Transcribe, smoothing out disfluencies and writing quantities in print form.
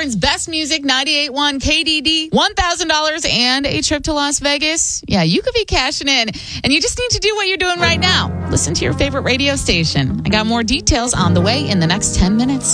Akron's best music, 98.1 KDD, $1,000 and a trip to Las Vegas. Yeah, you could be cashing in, and you just need to do what you're doing right now. Listen to your favorite radio station. I got more details on the way in the next 10 minutes.